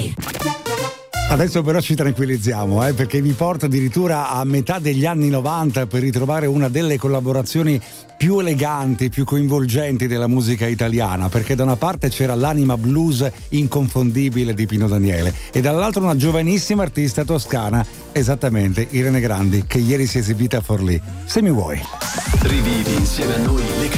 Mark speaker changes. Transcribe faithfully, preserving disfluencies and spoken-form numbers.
Speaker 1: Rai.
Speaker 2: Adesso però ci tranquillizziamo, eh, perché vi porto addirittura a metà degli anni novanta per ritrovare una delle collaborazioni più eleganti, più coinvolgenti della musica italiana, perché da una parte c'era l'anima blues inconfondibile di Pino Daniele e dall'altra una giovanissima artista toscana, esattamente Irene Grandi, che ieri si è esibita a Forlì. Se mi vuoi.
Speaker 3: Rivivi insieme a noi le